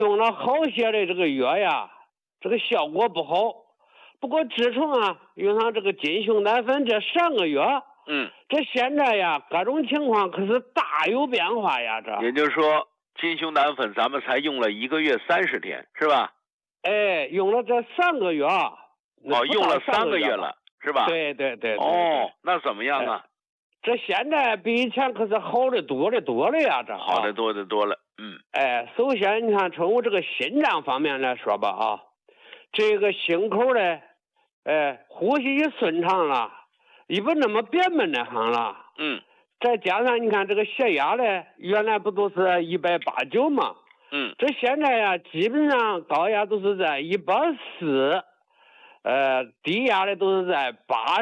用了好些的这个药呀，这个效果不好。不过自从用上这个金熊胆粉这3个月，这现在呀各种情况可是大有变化呀。这也就是说，金熊胆粉咱们才用了1个月30天，是吧？ 哎，用了这3个月。 用了3个月了，是吧？ 对。 那怎么样啊？ 这现在比以前可是好的多的多了呀。这好的多的多了。 首先你看从我这个心脏方面来说吧这个心口呢，呼吸顺畅了，也不那么憋闷的很了。再加上你看这个血压呢，原来不都是180-90吗？这现在呀，基本上高压都是在140，低压的都是在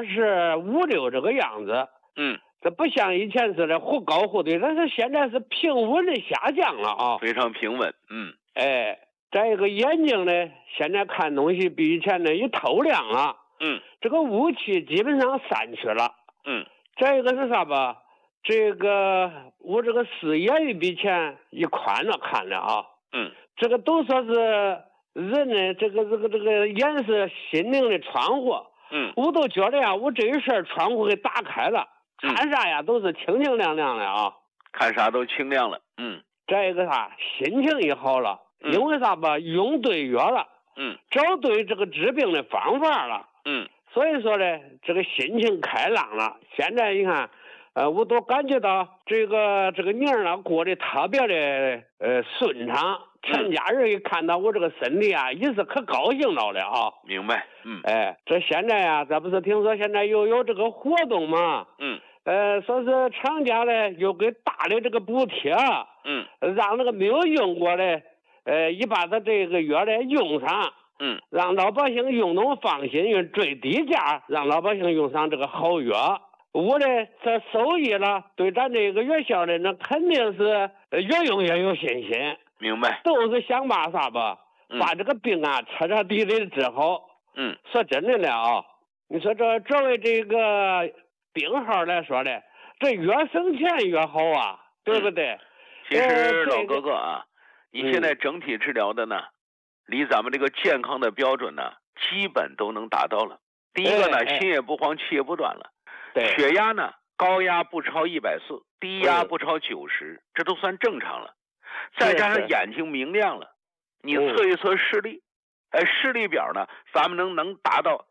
85-86这个样子。这不像以前似的忽高忽低，但是现在是平稳的下降了非常平稳。 再一个眼睛呢，现在看东西比以前呢也透亮了。这个雾气基本上散去了。再一个是啥吧？这个我这个视野也比以前也宽了看了这个都说是人呢，这个眼是心灵的窗户。我都觉得呀，我这一扇窗户给打开了，看啥呀都是清清亮亮的看啥都清亮了。 再一个啥，心情也好了。因为啥吧，用对药了。找对这个治病的方法了。所以说呢，这个心情开朗了。现在你看，我都感觉到这个年过得特别的顺畅。全家人一看到我这个身体也是可高兴了的明白。 这现在咱不是听说现在又有这个活动吗？说是厂家呢又给大的这个补贴。让那个没有用过的也把他这个药呢用上。让老百姓用能放心，用最低价让老百姓用上这个好药。我呢这受益了，对咱这个院校的那肯定是越用越有信心。 明白。 都是想把啥吧，把这个病彻彻底底的治好。说真的了你说这作为这个病号来说的，这越省钱越好对不对？ 其实老哥哥你现在整体治疗的呢，离咱们这个健康的标准呢，基本都能达到了。第一个呢，心也不慌，气也不短了。血压呢，高压不超140，低压不超90，这都算正常了。再加上眼睛明亮了，你测一测视力，视力表呢，咱们能达到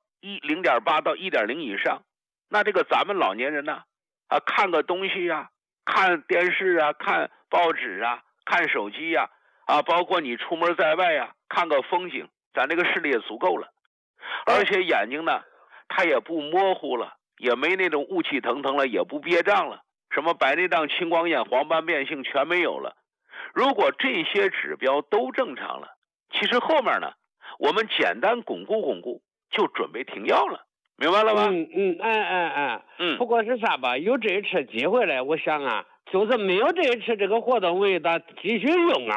0.8到1.0以上。那这个咱们老年人呢，看个东西看电视看报纸看手机包括你出门在外看个风景，咱这个视力也足够了。而且眼睛呢，它也不模糊了，也没那种雾气腾腾了，也不憋胀了，什么白内障、青光眼、黄斑变性全没有了。如果这些指标都正常了，其实后面呢，我们简单巩固就准备停药了，明白了吗？ 不过是啥吧，有这一次机会了，我想就是没有这一次这个活动，我给他继续用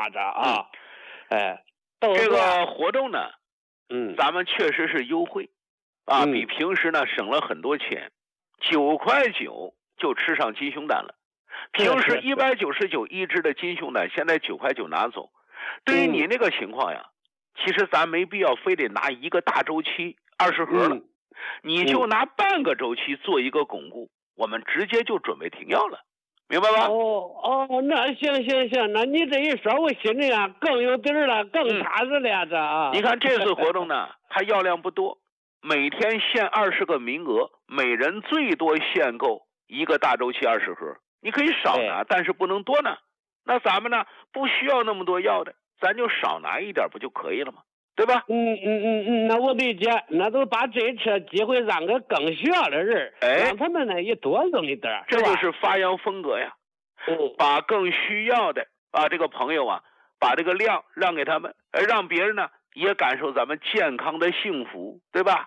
这个活动呢，咱们确实是优惠比平时呢省了很多钱，9块9就吃上金熊胆了。平时199一支的金熊胆，现在9块9拿走。对于你那个情况其实咱没必要非得拿一个大周期20盒了，你就拿半个周期做一个巩固，我们直接就准备停药了，明白吧？ 那行，那你这一说，我心里更有底儿了，更踏实了你看这次活动呢，它药量不多，每天限20个名额，每人最多限购一个大周期20盒。你可以少拿，但是不能多拿。那咱们呢，不需要那么多药的，咱就少拿一点不就可以了吗？对吧？ 那我理解，那都把这次机会让给更需要的人，让他们呢也多用一点， 这就是发扬风格呀。把更需要的这个朋友把这个量让给他们，让别人呢也感受咱们健康的幸福，对吧？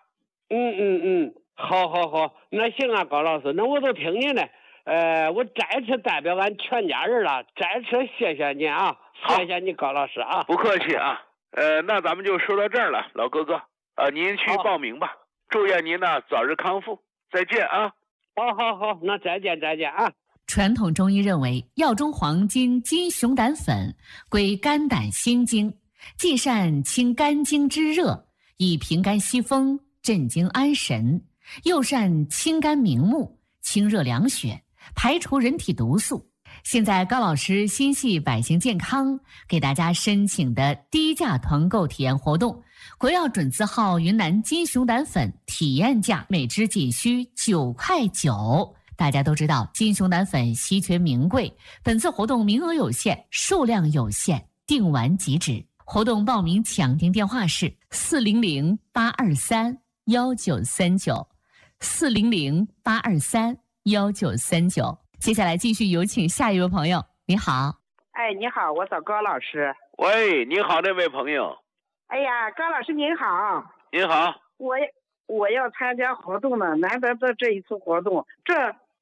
好，那行高老师，那我都听你的。我再次代表俺全家人了，再次谢谢你谢谢你高老师不客气那咱们就说到这儿了，老哥哥您去报名吧，祝愿您呢早日康复，再见好， 那再见传统中医认为，药中黄金金熊胆粉归肝胆心经， 既善清肝经之热，以平肝息风，镇惊安神；又善清肝明目，清热凉血，排除人体毒素。现在高老师心系百姓健康，给大家申请的低价团购体验活动，国药准字号云南金熊胆粉体验价每支仅需9块9。大家都知道金熊胆粉稀缺名贵，本次活动名额有限，数量有限，订完即止。活动报名抢订电话是400-823-1939，400-823-1939。接下来继续有请下一位朋友。你好。 哎，你好，我找高老师。 喂，你好，这位朋友。 哎呀，高老师您好。 您好。 我要参加活动呢，难得的这一次活动，这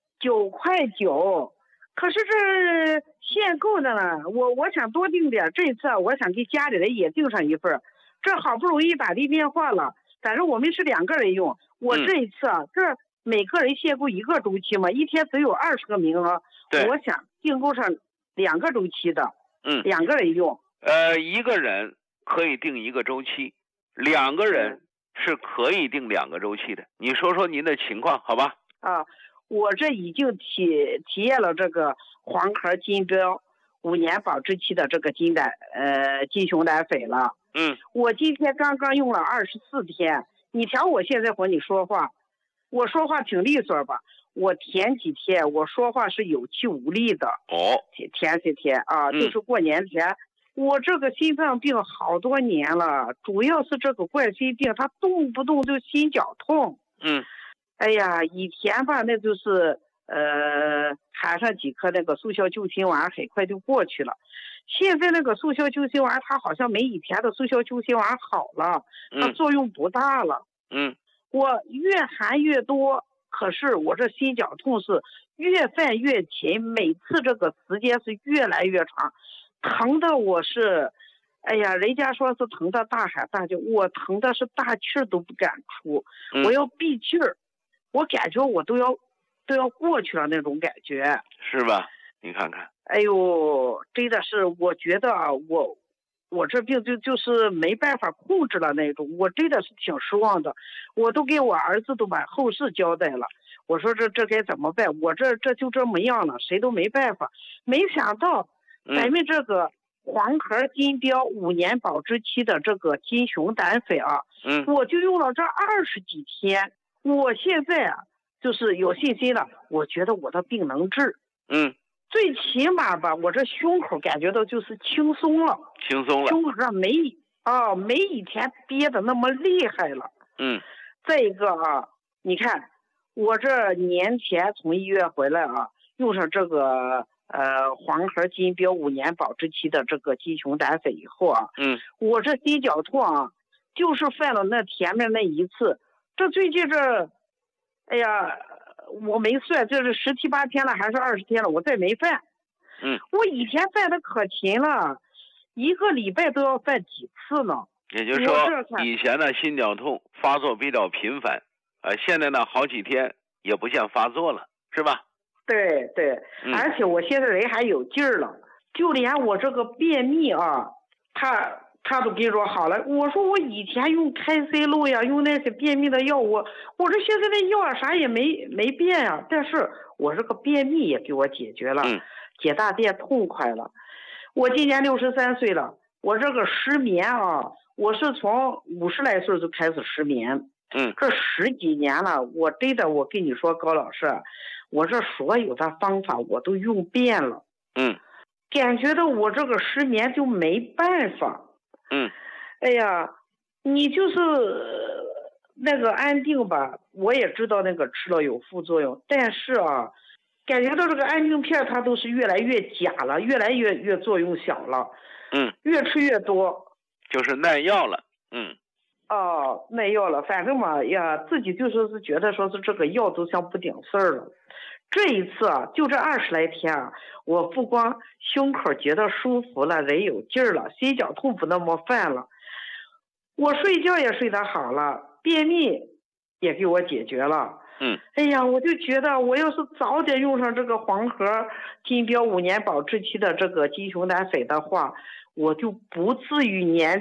9块9，可是这限购的呢，我想多订点，这一次我想给家里人也订上一份，这好不容易打的电话了，反正我们是2个人用，我这一次这每个人限购1个周期嘛，一天只有20个名额，我想订购上2个周期的，2个人用。 一个人可以订1个周期，2个人是可以订2个周期的。你说说您的情况，好吧？ 我这已经体验了这个黄壳金标5年保质期的这个金熊胆粉了。我今天刚刚用了24天，你瞧我现在和你说话，我说话挺利索吧？我前几天我说话是有气无力的。前些天就是过年前，我这个心脏病好多年了，主要是这个冠心病，它动不动就心绞痛。哎呀，以前吧，那就是含上几颗那个速效救心丸，很快就过去了。现在那个速效救心丸，它好像没以前的速效救心丸好了，它作用不大了。我越含越多，可是我这心绞痛是越犯越勤，每次这个时间是越来越长，疼的我是，哎呀，人家说是疼的大喊大叫，我疼的是大气儿都不敢出，我要闭气儿，我感觉我都要过去了那种感觉， 是吧？你看看， 哎呦，真的是，我觉得我这病就是没办法控制了那种，我真的是挺失望的，我都给我儿子都把后事交代了，我说这该怎么办？我这就这么样了，谁都没办法。没想到咱们这个黄壳金标5年保质期的这个金熊胆粉我就用了这20几天，我现在就是有信心了，我觉得我的病能治。最起码吧，我这胸口感觉到就是轻松了，胸口上没以前憋的那么厉害了。再一个你看我这年前从医院回来用上这个黄壳金标5年保质期的这个金熊胆粉以后我这心绞痛就是犯了那前面那一次，这最近这，哎呀，我没算，这是17、18天了还是20天了，我再没犯。我以前犯的可勤了，1个礼拜都要犯几次呢。 也就是说，以前呢心绞痛发作比较频繁，现在呢好几天也不见发作了，是吧？ 对，而且我现在人还有劲儿了，就连我这个便秘他都跟你说好了。我说我以前用开塞露呀，用那些便秘的药物，我这现在那药啥也没变呀，但是我这个便秘也给我解决了，解大便痛快了。我今年63岁了，我这个失眠我是从50来岁就开始失眠，这10几年了，我真的，我跟你说高老师，我这所有的方法我都用遍了，感觉到我这个失眠就没办法。哎呀，你就是那个安定吧，我也知道那个吃了有副作用，但是感觉到这个安定片它都是越来越假了，越来越作用小了，越吃越多， 就是耐药了。 耐药了，反正嘛呀，自己就说是觉得说是这个药都像不顶事儿了。这一次就这20来天我不光胸口觉得舒服了，人有劲儿了，心绞痛不那么犯了，我睡觉也睡得好了，便秘也给我解决了。 哎呀，我就觉得我要是早点用上这个黄河金标5年保质期的这个鸡熊胆粉的话，我就不至于年